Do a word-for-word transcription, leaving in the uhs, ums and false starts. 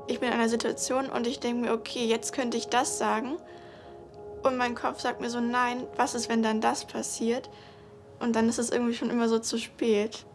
ich bin in einer Situation und ich denke mir: „Okay, jetzt könnte ich das sagen.“ Und mein Kopf sagt mir so: „Nein, was ist, wenn dann das passiert?“ Und dann ist es irgendwie schon immer so zu spät.